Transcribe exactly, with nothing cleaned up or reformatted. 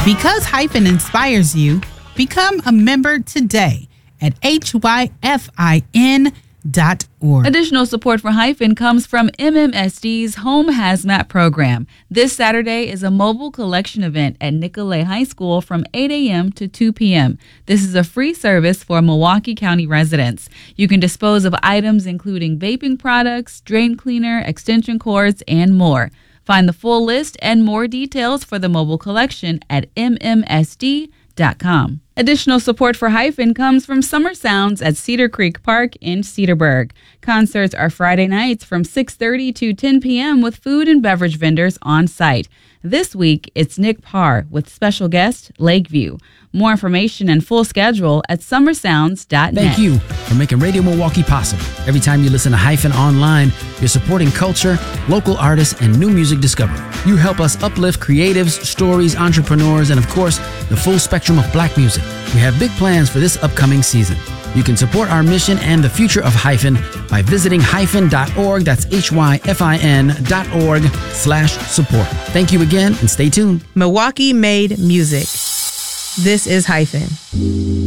Because Hyphen inspires you, become a member today at H Y F I N dot org. Additional support for Hyphen comes from M M S D's Home Hazmat program. This Saturday is a mobile collection event at Nicolet High School from eight a.m. to two p.m. This is a free service for Milwaukee County residents. You can dispose of items including vaping products, drain cleaner, extension cords, and more. Find the full list and more details for the mobile collection at M M S D dot com. Additional support for Hyphen comes from Summer Sounds at Cedar Creek Park in Cedarburg. Concerts are Friday nights from six thirty to ten p.m. with food and beverage vendors on site. This week, it's Nick Parr with special guest Lakeview. More information and full schedule at summer sounds dot net. Thank you for making Radio Milwaukee possible. Every time you listen to Hyphen online, you're supporting culture, local artists, and new music discovery. You help us uplift creatives, stories, entrepreneurs, and of course, the full spectrum of black music. We have big plans for this upcoming season. You can support our mission and the future of Hyphen by visiting hyphen dot org. That's H Y F I N dot org slash support. Thank you again and stay tuned. Milwaukee made music. This is Hyphen.